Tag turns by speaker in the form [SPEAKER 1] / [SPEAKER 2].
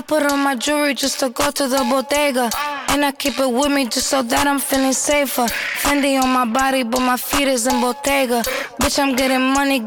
[SPEAKER 1] put on my jewelry just to go to the bodega. And I keep it with me just so that I'm feeling safer. Fendi on my body, but my feet is in Bottega. Bitch, I'm getting money,